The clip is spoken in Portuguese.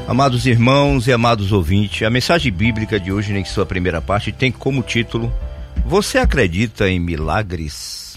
Amados irmãos e amados ouvintes, a mensagem bíblica de hoje, em sua primeira parte, tem como título: Você acredita em milagres?